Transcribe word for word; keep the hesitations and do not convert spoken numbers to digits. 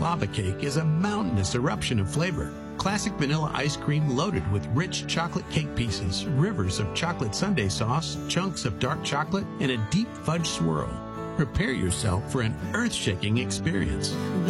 Baba Cake is a mountainous eruption of flavor. Classic vanilla ice cream loaded with rich chocolate cake pieces, rivers of chocolate sundae sauce, chunks of dark chocolate, and a deep fudge swirl. Prepare yourself for an earth-shaking experience.